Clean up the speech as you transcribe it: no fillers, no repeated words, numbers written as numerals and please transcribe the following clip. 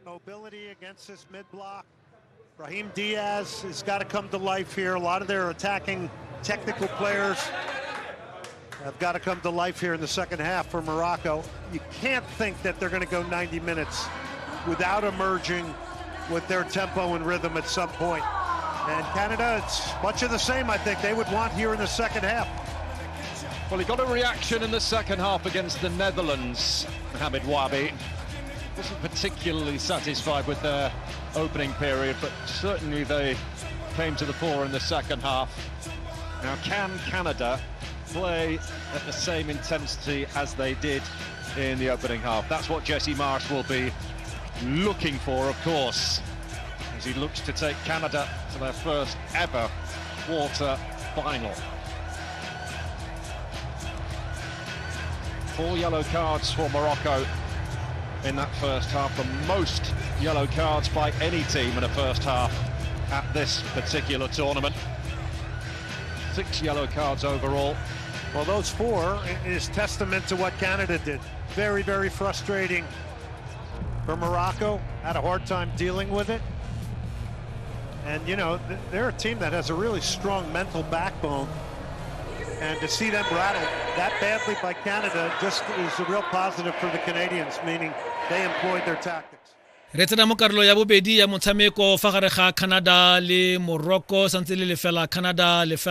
Mobility against this mid-block. Brahim Diaz has got to come to life here. A lot of their attacking technical players have got to come to life here in the second half for Morocco. You can't think that they're going to go 90 minutes without emerging with their tempo and rhythm at some point. And Canada, it's much of the same, I think, they would want here in the second half. Well, he got a reaction in the second half against the Netherlands, Mohamed Wabi. Wasn't particularly satisfied with their opening period, but certainly they came to the fore in the second half. Now, can Canada play at the same intensity as they did in the opening half? That's what Jesse Marsch will be looking for, of course, as he looks to take Canada to their first ever quarter final. 4 yellow cards for Morocco in that first half, the most yellow cards by any team in a first half at this particular tournament. 6 yellow cards overall. Well, those 4 is testament to what Canada did. Very, very frustrating for Morocco. Had a hard time dealing with it. And, you know, they're a team that has a really strong mental backbone. And to see them rattled that badly by Canada just is a real positive for the Canadians, meaning they employed their tactics. Re tsena mo karolo ya bobedi ya motshameko fa gare ga Canada le Morocco, santse le lefela Canada le